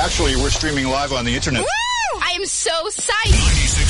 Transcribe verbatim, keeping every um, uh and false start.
Actually, we're streaming live on the internet. Woo! I am so psyched.